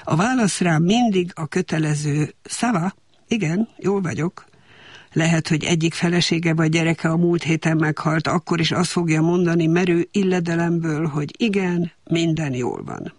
A válasz rá mindig a kötelező szava, igen, jól vagyok. Lehet, hogy egyik felesége vagy gyereke a múlt héten meghalt, akkor is azt fogja mondani merő illedelemből, hogy igen, minden jól van.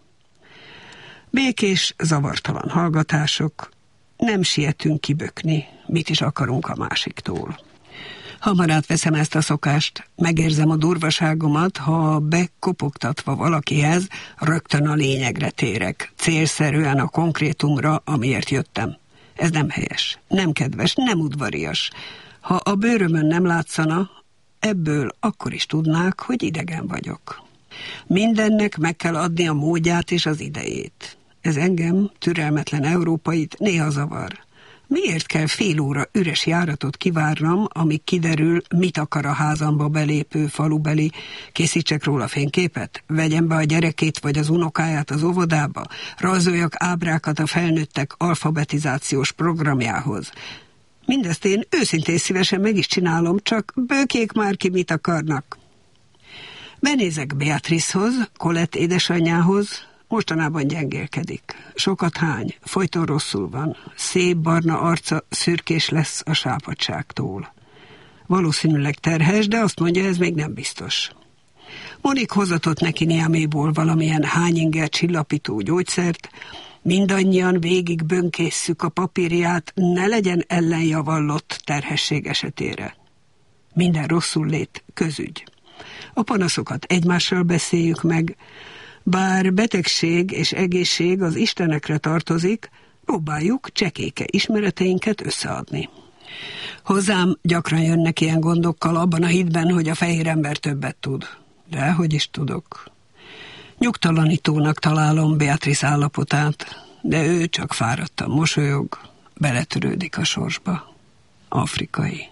Békés, zavartalan hallgatások, nem sietünk kibökni, mit is akarunk a másiktól. Hamar átveszem ezt a szokást, megérzem a durvaságomat, ha bekopogtatva valakihez, rögtön a lényegre térek, célszerűen a konkrétumra, amiért jöttem. Ez nem helyes, nem kedves, nem udvarias. Ha a bőrömön nem látszana, ebből akkor is tudnák, hogy idegen vagyok. Mindennek meg kell adni a módját és az idejét. Ez engem, türelmetlen európait néha zavar. Miért kell fél óra üres járatot kivárnom, amíg kiderül, mit akar a házamba belépő falubeli, készítsek róla fényképet, vegyem be a gyerekét vagy az unokáját az óvodába, rajzoljak ábrákat a felnőttek alfabetizációs programjához. Mindezt én őszintén szívesen meg is csinálom, csak bőkék már ki mit akarnak. Benézek Beatricehoz, Colette édesanyjához, mostanában gyengélkedik. Sokat hány, folyton rosszul van. Szép barna arca szürkés lesz a sápadságtól. Valószínűleg terhes, de azt mondja, ez még nem biztos. Monik hozatott neki Niaméból valamilyen hányinger csillapító gyógyszert, mindannyian végig bönkésszük a papírját, ne legyen ellenjavallott terhesség esetére. Minden rosszul lét közügy. A panaszokat egymással beszéljük meg, bár betegség és egészség az istenekre tartozik, próbáljuk csekéke ismereteinket összeadni. Hozzám gyakran jönnek ilyen gondokkal abban a hitben, hogy a fehér ember többet tud. De hogy is tudok. Nyugtalanítónak találom Beatrice állapotát, de ő csak fáradtan mosolyog, beletörődik a sorsba. Afrikai.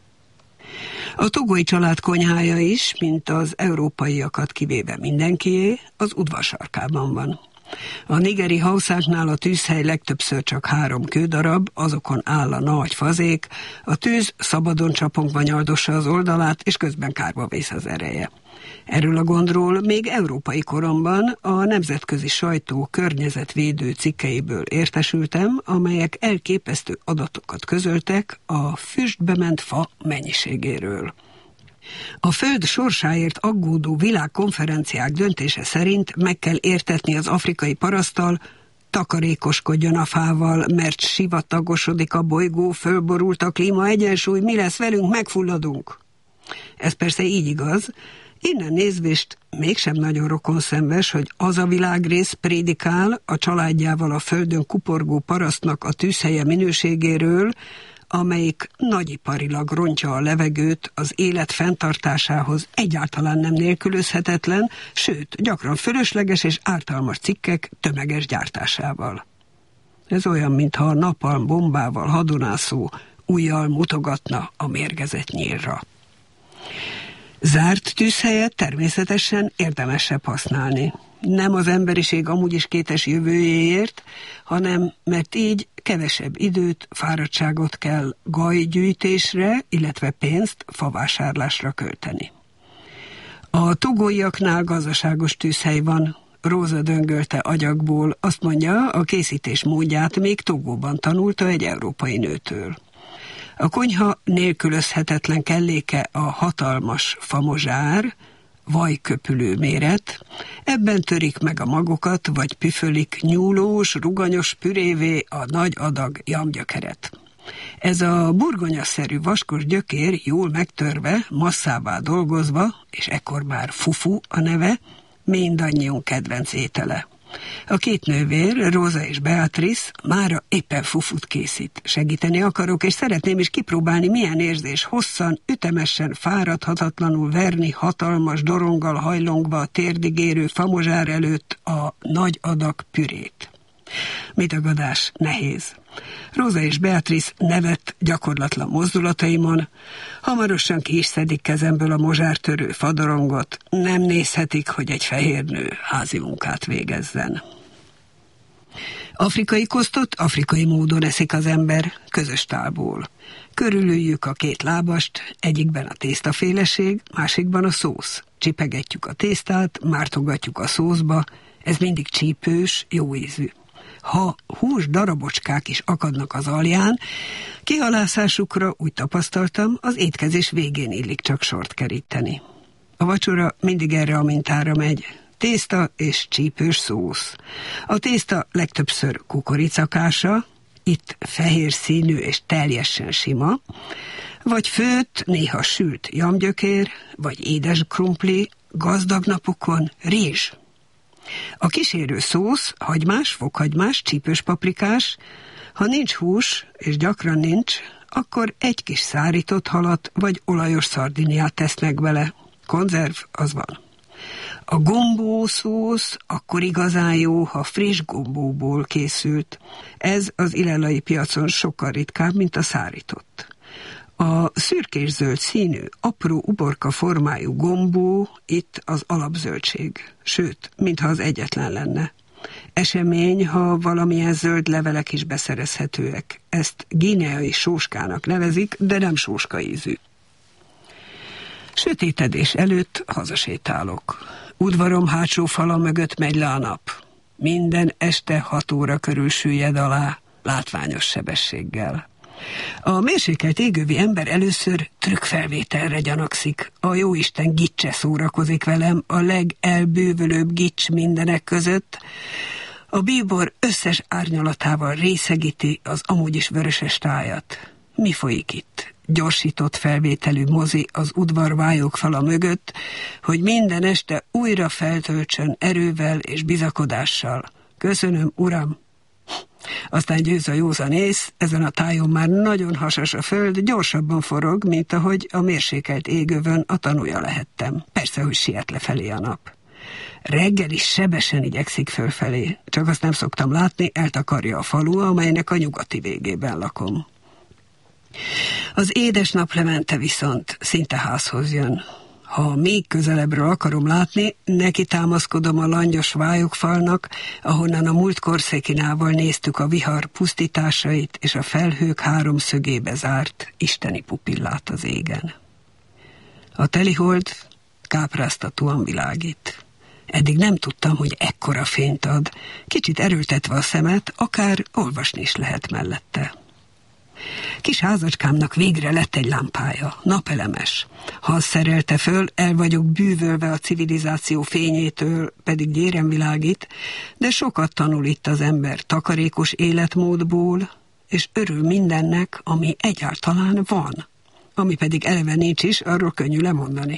A togói család konyhája is, mint az európaiakat kivéve mindenkié, az udvarsarkában van. A nigeri hauszáknál a tűzhely legtöbbször csak 3 kődarab, azokon áll a nagy fazék, a tűz szabadon csapongva nyaldossa az oldalát, és közben kárba vész az ereje. Erről a gondról még európai koromban a nemzetközi sajtó környezetvédő cikkeiből értesültem, amelyek elképesztő adatokat közöltek a füstbe ment fa mennyiségéről. A Föld sorsáért aggódó világkonferenciák döntése szerint meg kell értetni az afrikai paraszttal, takarékoskodjon a fával, mert sivatagosodik a bolygó, fölborult a klímaegyensúly, mi lesz velünk, megfulladunk. Ez persze így igaz, innen nézvést mégsem nagyon rokonszenves, hogy az a világrész prédikál a családjával a földön kuporgó parasztnak a tűzhelye minőségéről, amelyik nagyiparilag rontja a levegőt, az élet fenntartásához egyáltalán nem nélkülözhetetlen, sőt, gyakran fölösleges és ártalmas cikkek tömeges gyártásával. Ez olyan, mintha a napalm bombával hadonászó ujjal mutogatna a mérgezett nyílra. Zárt tűzhelyet természetesen érdemesebb használni. Nem az emberiség amúgy is kétes jövőjéért, hanem mert így kevesebb időt, fáradtságot kell gajgyűjtésre, illetve pénzt favásárlásra költeni. A togóiaknál gazdaságos tűzhely van. Róza döngölte agyagból, azt mondja, a készítés módját még Togóban tanulta egy európai nőtől. A konyha nélkülözhetetlen kelléke a hatalmas famozsár, vajköpülő méret, ebben törik meg a magokat, vagy püfölik nyúlós, ruganyos pürévé a nagy adag jamgyökeret. Ez a burgonyaszerű vaskos gyökér jól megtörve, masszává dolgozva, és ekkor már fufu a neve, mindannyiunk kedvenc étele. A 2 nővér, Róza és Beatrice, mára éppen fufut készít. Segíteni akarok, és szeretném is kipróbálni, milyen érzés hosszan, ütemesen, fáradhatatlanul verni hatalmas doronggal hajlongva a térdig érő famozsár előtt a nagy adag pürét. Mitagadás nehéz. Róza és Beatrice nevet gyakorlatlan mozdulataimon, hamarosan ki is szedik kezemből a mozsártörő fadorongot, nem nézhetik, hogy egy fehér nő házi munkát végezzen. Afrikai kosztot afrikai módon eszik az ember, közös tálból. Körülüljük a 2 lábast, egyikben a tésztaféleség, másikban a szósz. Csipegetjük a tésztát, mártogatjuk a szószba, ez mindig csípős, jó ízű. Ha hús darabocskák is akadnak az alján, kihalászásukra, úgy tapasztaltam, az étkezés végén illik csak sort keríteni. A vacsora mindig erre a mintára megy. Tészta és csípős szósz. A tészta legtöbbször kukoricakása, itt fehér színű és teljesen sima, vagy főtt, néha sült jamgyökér, vagy édes krumpli, gazdag napokon rizs. A kísérő szósz hagymás, fokhagymás, csípős paprikás, ha nincs hús, és gyakran nincs, akkor egy kis szárított halat vagy olajos szardiniát tesznek bele. Konzerv az van. A gombószósz akkor igazán jó, ha friss gombóból készült. Ez az illelai piacon sokkal ritkább, mint a szárított. A szürkés-zöld színű, apró uborka formájú gombó itt az alapzöldség, sőt, mintha az egyetlen lenne. Esemény, ha valamilyen zöld levelek is beszerezhetőek. Ezt guineai sóskának nevezik, de nem sóska ízű. Sötétedés előtt hazasétálok. Udvarom hátsó fala mögött megy le a nap. Minden este 6 óra körül süllyed alá, látványos sebességgel. A mérsékelt égővi ember először trükkfelvételre gyanakszik. A jóisten gicse szórakozik velem, a legelbűvölőbb gics mindenek között. A bíbor összes árnyalatával részegíti az amúgy is vöröses tájat. Mi folyik itt? Gyorsított felvételű mozi az udvar vályókfala mögött, hogy minden este újra feltöltsön erővel és bizakodással. Köszönöm, uram! Aztán győz a józanész, ezen a tájon már nagyon hasas a föld, gyorsabban forog, mint ahogy a mérsékelt égövön a tanúja lehettem. Persze, hogy siet lefelé a nap. Reggel is sebesen igyekszik fölfelé, csak azt nem szoktam látni, eltakarja a falu, amelynek a nyugati végében lakom. Az édes naplemente viszont szinte házhoz jön. Ha még közelebbről akarom látni, neki támaszkodom a langyos vályogfalnak, ahonnan a múlt korszékinával néztük a vihar pusztításait és a felhők háromszögébe zárt isteni pupillát az égen. A telihold kápráztatóan világít. Eddig nem tudtam, hogy ekkora fényt ad. Kicsit erőltetve a szemet, akár olvasni is lehet mellette. Kis házacskámnak végre lett egy lámpája, napelemes. Ha azt szerelte föl, el vagyok bűvölve a civilizáció fényétől, pedig gyéren világít, de sokat tanul itt az ember takarékos életmódból, és örül mindennek, ami egyáltalán van. Ami pedig eleve nincs is, arról könnyű lemondani.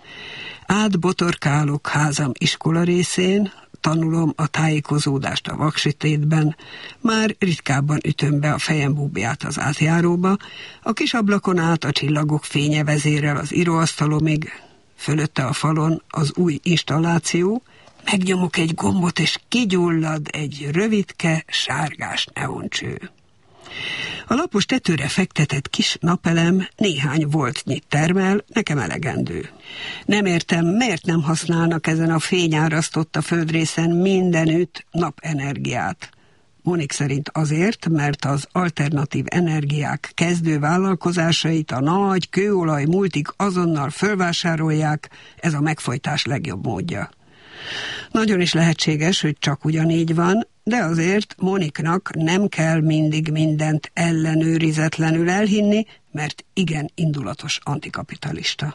Átbotorkálok házam iskola részén, tanulom a tájékozódást a vaksütétben, már ritkábban ütöm be a fejem búbját az átjáróba, a kis ablakon át a csillagok fénye vezérel az íróasztalomig, fölötte a falon az új installáció, megnyomok egy gombot és kigyullad egy rövidke, sárgás neoncső. A lapos tetőre fektetett kis napelem néhány voltnyit termel, nekem elegendő. Nem értem, miért nem használnak ezen a fényárasztott a földrészen mindenütt napenergiát. Monik szerint azért, mert az alternatív energiák kezdő vállalkozásait a nagy kőolaj multik azonnal fölvásárolják, ez a megfojtás legjobb módja. Nagyon is lehetséges, hogy csak ugyanígy van, de azért Moniknak nem kell mindig mindent ellenőrizetlenül elhinni, mert igen indulatos antikapitalista.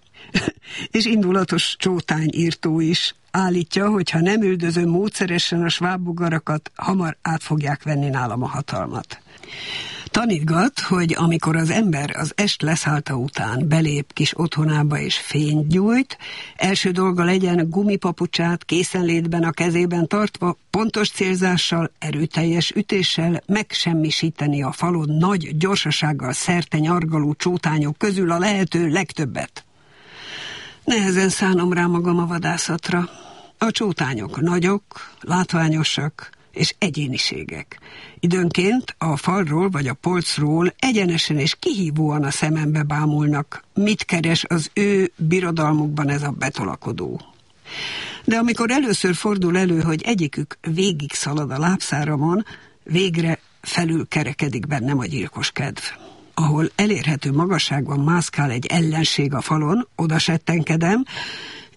És indulatos csótányírtó is. Állítja, hogy ha nem üldözöm módszeresen a svábbogarakat, hamar át fogják venni nálam a hatalmat. Tanítgat, hogy amikor az ember az est leszállta után belép kis otthonába és fényt gyújt, első dolga legyen gumipapucsát készenlétben a kezében tartva, pontos célzással, erőteljes ütéssel megsemmisíteni a falon nagy gyorsasággal szerte nyargaló csótányok közül a lehető legtöbbet. Nehezen szánom rá magam a vadászatra. A csótányok nagyok, látványosak és egyéniségek. Időnként a falról vagy a polcról egyenesen és kihívóan a szemembe bámulnak, mit keres az ő birodalmukban ez a betolakodó. De amikor először fordul elő, hogy egyikük végig szalad a lábszáramon, végre felül kerekedik bennem a gyilkos kedv. Ahol elérhető magasságban mászkál egy ellenség a falon, oda settenkedem,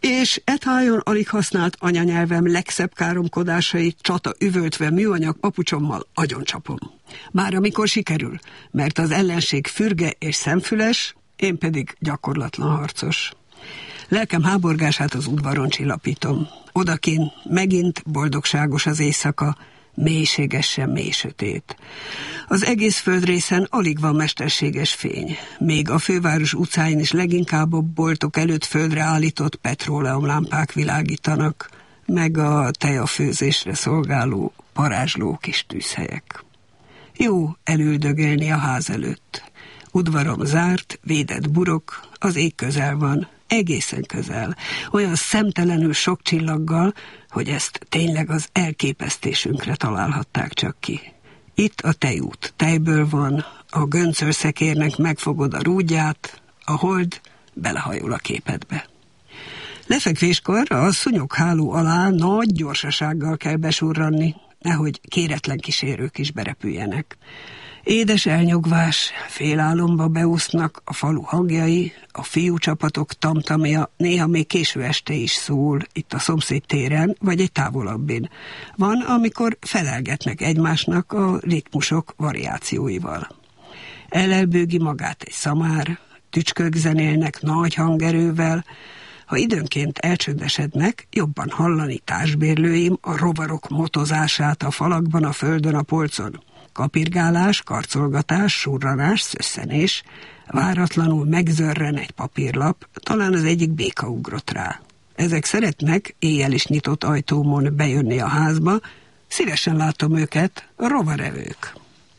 és etájon alig használt anyanyelvem legszebb káromkodásait csata üvöltve műanyag papucsommal agyoncsapom. Már amikor sikerül, mert az ellenség fürge és szemfüles, én pedig gyakorlatlan harcos. Lelkem háborgását az udvaron csillapítom. Odakin megint boldogságos az éjszaka, mélységesen mély sötét. Az egész földrészen alig van mesterséges fény. Még a főváros utcáin is leginkább a boltok előtt földre állított petróleumlámpák világítanak, meg a tejafőzésre szolgáló parázsló kis tűzhelyek. Jó elüldögélni a ház előtt. Udvarom zárt, védett burok, az ég közel van, egészen közel, olyan szemtelenül sok csillaggal, hogy ezt tényleg az elképesztésünkre találhatták csak ki. Itt a tejút tejből van, a göncörszekérnek megfogod a rúdját, a hold belehajol a képedbe. Lefekvéskor a szúnyogháló alá nagy gyorsasággal kell besurranni, nehogy kéretlen kísérők is berepüljenek. Édes elnyugvás, félálomba beúsznak a falu hangjai, a fiúcsapatok tamtamja néha még késő este is szól, itt a szomszéd téren, vagy egy távolabbin. Van, amikor felelgetnek egymásnak a ritmusok variációival. Elelbőgi magát egy szamár, tücskök zenélnek nagy hangerővel, ha időnként elcsöndesednek, jobban hallani társbérlőim a rovarok motozását a falakban, a földön, a polcon. Kapirgálás, karcolgatás, surranás, szösszenés, váratlanul megzörren egy papírlap, talán az egyik béka ugrott rá. Ezek szeretnek éjjel is nyitott ajtómon bejönni a házba, szívesen látom őket, rovarevők.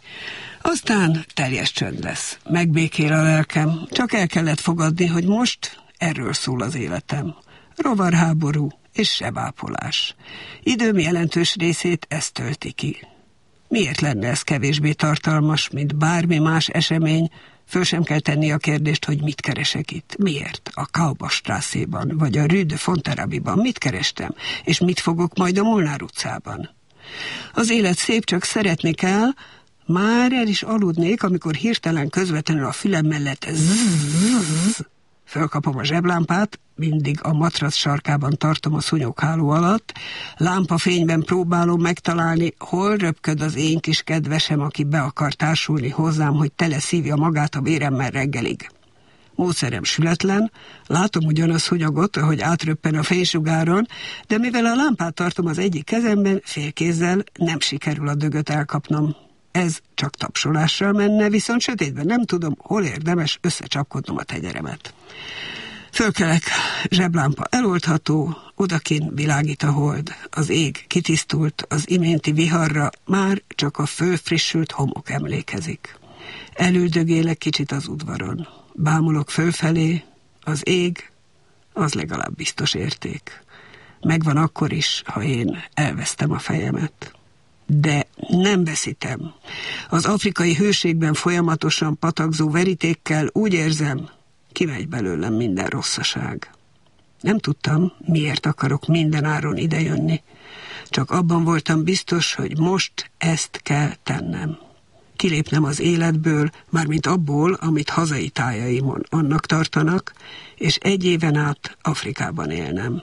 Aztán teljes csönd lesz, megbékél a lelkem, csak el kellett fogadni, hogy most erről szól az életem. Rovarháború és sebápolás. Időm jelentős részét ez tölti ki. Miért lenne ez kevésbé tartalmas, mint bármi más esemény? Föl sem kell tenni a kérdést, hogy mit keresek itt. Miért? A Kaubastrászéban, vagy a Rue de Fontarabiban mit kerestem? És mit fogok majd a Molnár utcában? Az élet szép, csak szeretni kell. Már el is aludnék, amikor hirtelen közvetlenül a fülem mellett fölkapom a zseblámpát, mindig a matrac sarkában tartom a szúnyogháló alatt, lámpafényben próbálom megtalálni, hol röpköd az én kis kedvesem, aki be akar társulni hozzám, hogy teleszívja magát a véremmel reggelig. Módszerem sületlen, látom ugyan a szúnyogot, ahogy átröppen a fénysugáron, de mivel a lámpát tartom az egyik kezemben, félkézzel nem sikerül a dögöt elkapnom. Ez csak tapsolással menne, viszont sötétben nem tudom, hol érdemes összecsapkodnom a tenyeremet. Fölkelek, zseblámpa eloldható, odakin világít a hold, az ég kitisztult, az iménti viharra már csak a fölfrissült homok emlékezik. Elüldögélek kicsit az udvaron, bámulok fölfelé, az ég, az legalább biztos érték. Megvan akkor is, ha én elvesztem a fejemet. De nem veszítem. Az afrikai hőségben folyamatosan patakzó verítékkel úgy érzem, kimegy belőlem minden rosszaság. Nem tudtam, miért akarok mindenáron idejönni. Csak abban voltam biztos, hogy most ezt kell tennem. Kilépnem az életből, mármint abból, amit hazai tájaimon annak tartanak, és 1 éven át Afrikában élnem.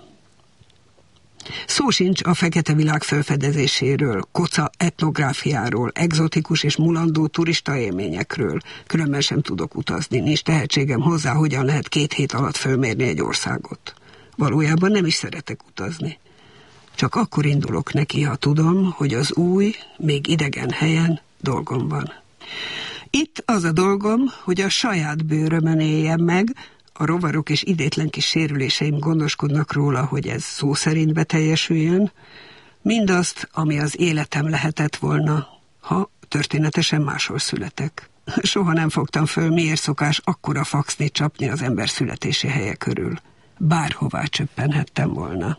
Szó sincs a fekete világ felfedezéséről, koca etnográfiáról, egzotikus és mulandó turista élményekről. Különben sem tudok utazni, nincs tehetségem hozzá, hogyan lehet 2 hét alatt fölmérni egy országot. Valójában nem is szeretek utazni. Csak akkor indulok neki, ha tudom, hogy az új, még idegen helyen dolgom van. Itt az a dolgom, hogy a saját bőrömön éljem meg, a rovarok és idétlen kis sérüléseim gondoskodnak róla, hogy ez szó szerint beteljesüljön, mindazt, ami az életem lehetett volna, ha történetesen máshol születek. Soha nem fogtam föl, miért szokás akkora faxnit csapni az ember születési helye körül. Bárhová csöppenhettem volna.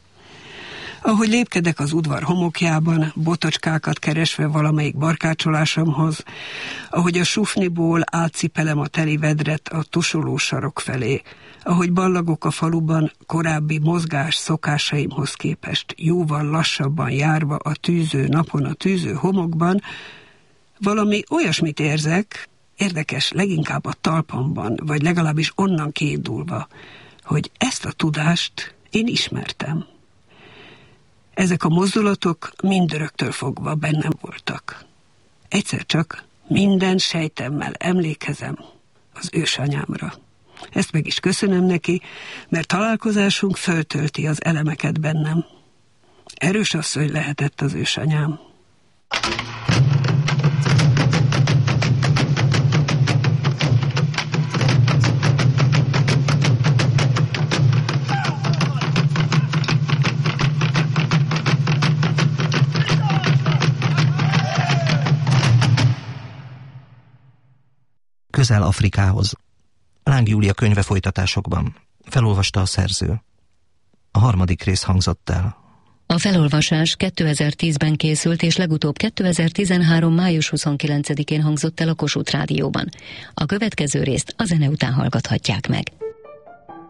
Ahogy lépkedek az udvar homokjában, botocskákat keresve valamelyik barkácsolásomhoz, ahogy a sufniból átcipelem a teli vedret a tusoló sarok felé, ahogy ballagok a faluban korábbi mozgás szokásaimhoz képest, jóval lassabban járva a tűző napon, a tűző homokban, valami olyasmit érzek, érdekes leginkább a talpamban, vagy legalábbis onnan kiindulva, hogy ezt a tudást én ismertem. Ezek a mozdulatok mind öröktől fogva bennem voltak. Egyszer csak minden sejtemmel emlékezem az ősanyámra. Ezt meg is köszönöm neki, mert találkozásunk föltölti az elemeket bennem. Erős asszony lehetett az ősanyám. Közel Afrikához. Láng Júlia könyve folytatásokban. Felolvasta a szerző. A 3. rész hangzott el. A felolvasás 2010-ben készült, és legutóbb 2013. május 29-én hangzott el a Kossuth Rádióban. A következő részt a zene után hallgathatják meg.